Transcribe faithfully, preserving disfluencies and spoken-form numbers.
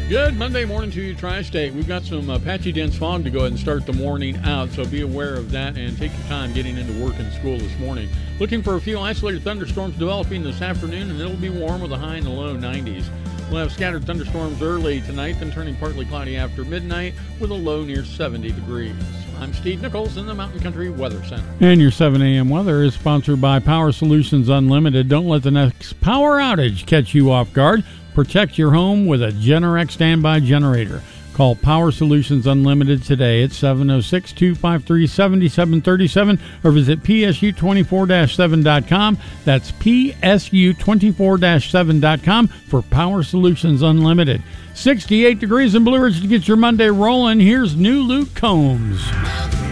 Good Monday morning to you, Tri-State. We've got some uh, patchy, dense fog to go ahead and start the morning out, so be aware of that and take your time getting into work and school this morning. Looking for a few isolated thunderstorms developing this afternoon, and it'll be warm with a high in the low nineties. We'll have scattered thunderstorms early tonight, then turning partly cloudy after midnight with a low near seventy degrees. I'm Steve Nichols in the Mountain Country Weather Center. And your seven a.m. weather is sponsored by Power Solutions Unlimited. Don't let the next power outage catch you off guard. Protect your home with a Generac standby generator. Call Power Solutions Unlimited today at seven oh six, two five three, seven seven three seven or visit P S U twenty-four dash seven dot com. That's P S U twenty-four dash seven dot com for Power Solutions Unlimited. sixty-eight degrees in Blue Ridge to get your Monday rolling. Here's new Luke Combs.